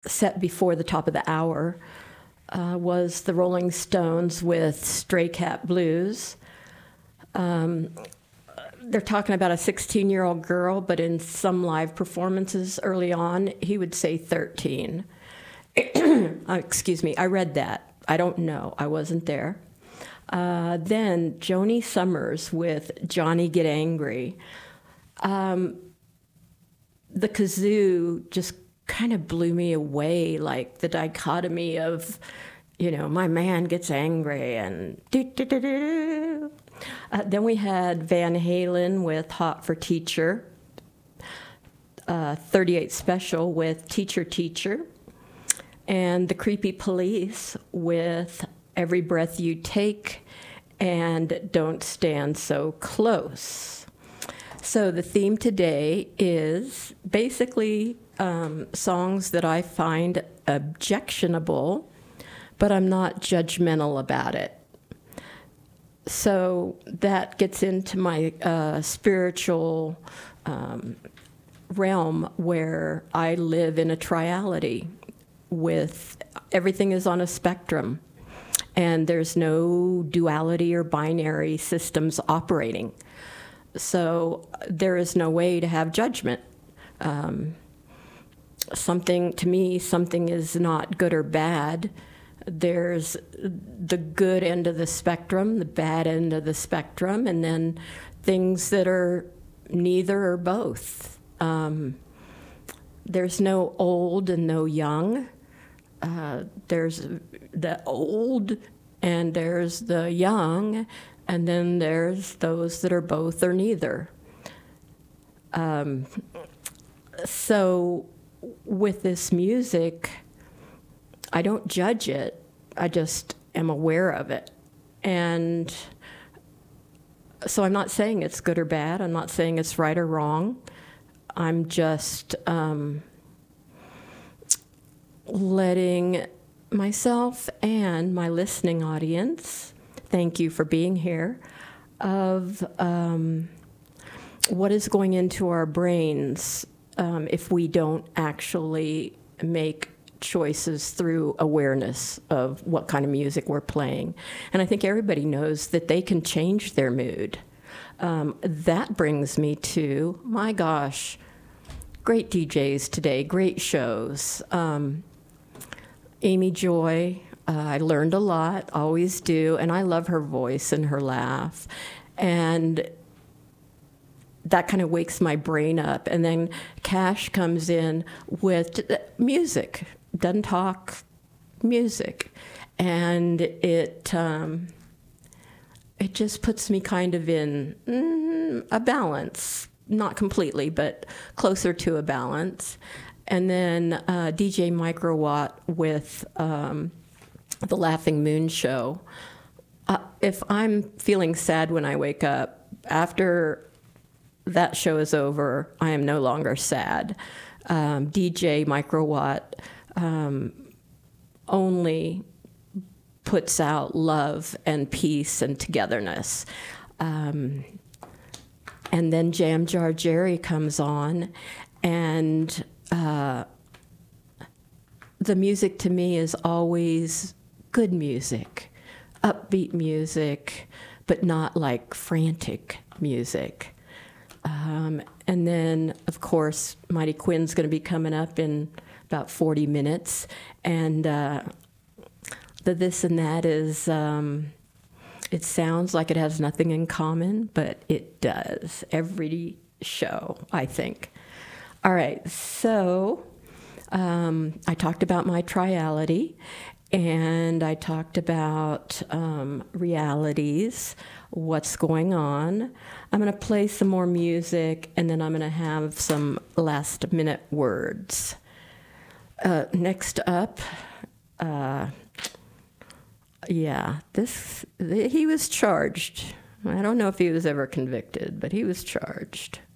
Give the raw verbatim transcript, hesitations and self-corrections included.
set before the top of the hour uh, was the Rolling Stones with Stray Cat Blues. Um, they're talking about a sixteen-year-old girl, but in some live performances early on, he would say thirteen. uh, excuse me, I read that. I don't know. I wasn't there. Uh, then Joni Summers with Johnny Get Angry. Um, the kazoo just kind of blew me away, like the dichotomy of, you know, my man gets angry and do do do do. Uh, then we had Van Halen with Hot for Teacher, uh, thirty-eight Special with Teacher Teacher, and the Creepy Police with Every Breath You Take and Don't Stand So Close. So the theme today is basically um, songs that I find objectionable, but I'm not judgmental about it. So that gets into my uh, spiritual um, realm where I live in a triality with everything is on a spectrum, and there's no duality or binary systems operating. So there is no way to have judgment. Um, something, to me, something is not good or bad. There's the good end of the spectrum, the bad end of the spectrum, and then things that are neither or both. Um, there's no old and no young. Uh, there's the old and there's the young, and then there's those that are both or neither. Um, so with this music, I don't judge it. I just am aware of it. And so I'm not saying it's good or bad. I'm not saying it's right or wrong. I'm just um, letting myself and my listening audience, thank you for being here, of um, what is going into our brains um, if we don't actually make choices through awareness of what kind of music we're playing. And I think everybody knows that they can change their mood. Um, that brings me to, my gosh, great D Js today, great shows. Um, Amy Joy, uh, I learned a lot, always do, and I love her voice and her laugh. And that kind of wakes my brain up. And then Cash comes in with music, doesn't talk, music. And it um, it just puts me kind of in mm, a balance, not completely, but closer to a balance. And then uh, D J Microwatt with um, the Laughing Moon Show. Uh, if I'm feeling sad when I wake up, after that show is over, I am no longer sad. Um, D J Microwatt um, only puts out love and peace and togetherness. Um, and then Jam Jar Jerry comes on, and uh, the music to me is always good music, upbeat music, but not like frantic music. Um, and then, of course, Mighty Quinn's going to be coming up in about forty minutes. And uh, the this and that is, um, it sounds like it has nothing in common, but it does. Every show, I think. All right, so um, I talked about my triality, and I talked about um, realities, what's going on. I'm going to play some more music, and then I'm going to have some last-minute words. Uh, next up, uh, yeah, this he was charged. I don't know if he was ever convicted, but he was charged.